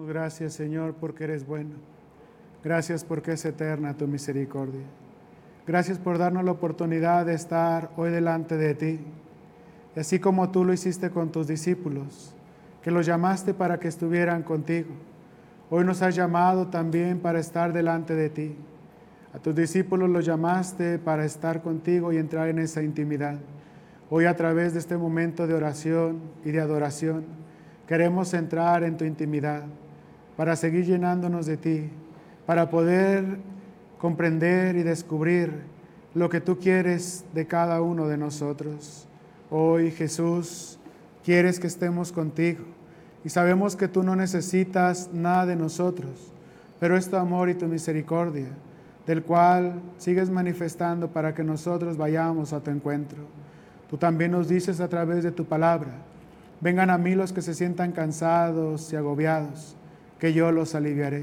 Gracias, Señor, porque eres bueno. Gracias porque es eterna tu misericordia. Gracias por darnos la oportunidad de estar hoy delante de ti. Y así como tú lo hiciste con tus discípulos, que los llamaste para que estuvieran contigo, hoy nos has llamado también para estar delante de ti. A tus discípulos los llamaste para estar contigo y entrar en esa intimidad. Hoy, a través de este momento de oración y de adoración, queremos entrar en tu intimidad para seguir llenándonos de ti, para poder comprender y descubrir lo que tú quieres de cada uno de nosotros. Hoy, Jesús, quieres que estemos contigo y sabemos que tú no necesitas nada de nosotros, pero es tu amor y tu misericordia, del cual sigues manifestando para que nosotros vayamos a tu encuentro. Tú también nos dices a través de tu palabra: vengan a mí los que se sientan cansados y agobiados, que yo los aliviaré.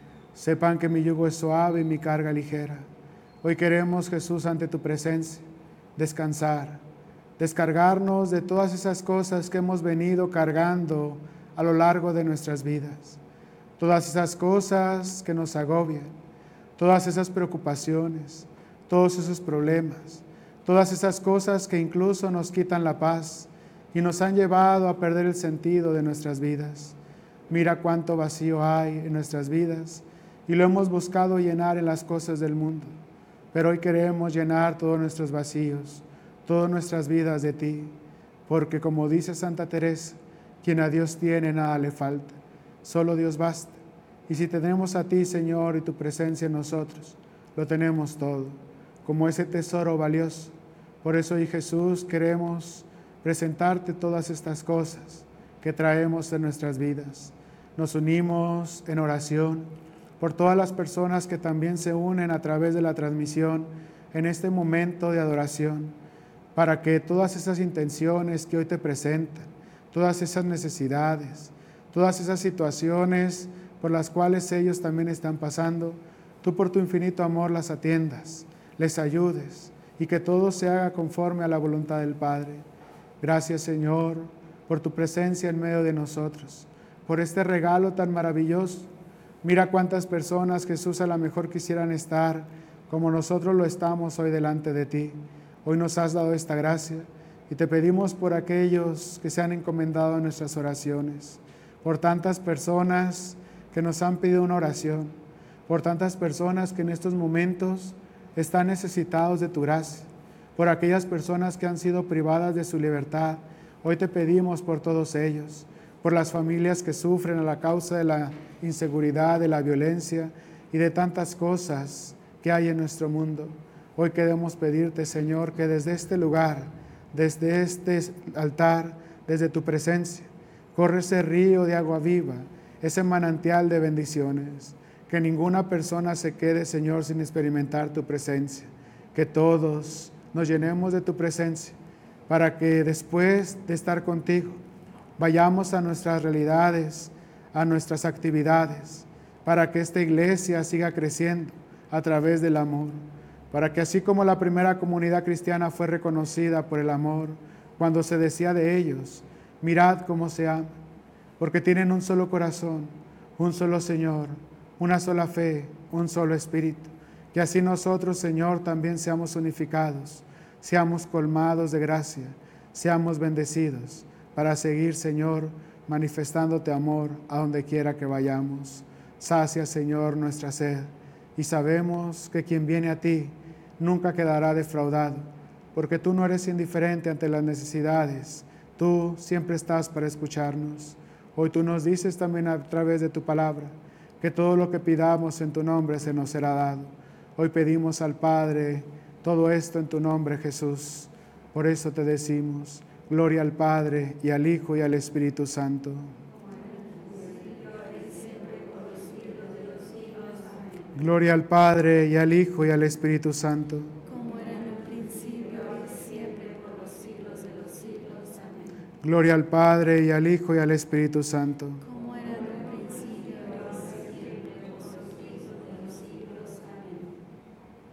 Sepan que mi yugo es suave y mi carga ligera. Hoy queremos, Jesús, ante tu presencia, descansar, descargarnos de todas esas cosas que hemos venido cargando a lo largo de nuestras vidas. Todas esas cosas que nos agobian, todas esas preocupaciones, todos esos problemas, todas esas cosas que incluso nos quitan la paz y nos han llevado a perder el sentido de nuestras vidas. Mira cuánto vacío hay en nuestras vidas y lo hemos buscado llenar en las cosas del mundo. Pero hoy queremos llenar todos nuestros vacíos, todas nuestras vidas de ti, porque como dice Santa Teresa, quien a Dios tiene nada le falta, solo Dios basta. Y si tenemos a ti, Señor, y tu presencia en nosotros, lo tenemos todo, como ese tesoro valioso. Por eso hoy, Jesús, queremos presentarte todas estas cosas que traemos en nuestras vidas. Nos unimos en oración por todas las personas que también se unen a través de la transmisión en este momento de adoración, para que todas esas intenciones que hoy te presentan, todas esas necesidades, todas esas situaciones por las cuales ellos también están pasando, tú por tu infinito amor las atiendas, les ayudes y que todo se haga conforme a la voluntad del Padre. Gracias, Señor, por tu presencia en medio de nosotros, por este regalo tan maravilloso. Mira cuántas personas, Jesús, a lo mejor quisieran estar como nosotros lo estamos hoy delante de ti. Hoy nos has dado esta gracia y te pedimos por aquellos que se han encomendado a nuestras oraciones, por tantas personas que nos han pedido una oración, por tantas personas que en estos momentos están necesitados de tu gracia, por aquellas personas que han sido privadas de su libertad. Hoy te pedimos por todos ellos, por las familias que sufren a la causa de la inseguridad, de la violencia y de tantas cosas que hay en nuestro mundo. Hoy queremos pedirte, Señor, que desde este lugar, desde este altar, desde tu presencia, corre ese río de agua viva, ese manantial de bendiciones. Que ninguna persona se quede, Señor, sin experimentar tu presencia. Que todos nos llenemos de tu presencia, para que después de estar contigo, vayamos a nuestras realidades, a nuestras actividades, para que esta iglesia siga creciendo a través del amor, para que así como la primera comunidad cristiana fue reconocida por el amor, cuando se decía de ellos: mirad cómo se aman, porque tienen un solo corazón, un solo Señor, una sola fe, un solo Espíritu. Que así nosotros, Señor, también seamos unificados, seamos colmados de gracia, seamos bendecidos, para seguir, Señor, manifestándote amor a donde quiera que vayamos. Sacia, Señor, nuestra sed, y sabemos que quien viene a ti nunca quedará defraudado, porque tú no eres indiferente ante las necesidades, tú siempre estás para escucharnos. Hoy tú nos dices también a través de tu palabra que todo lo que pidamos en tu nombre se nos será dado. Hoy pedimos al Padre todo esto en tu nombre, Jesús. Por eso te decimos: gloria al Padre, y al Hijo, y al Espíritu Santo. Gloria al Padre, y al Hijo, y al Espíritu Santo. Como era en un principio, ahora y siempre, por los siglos de los siglos. Amén. Gloria al Padre, y al Hijo, y al Espíritu Santo.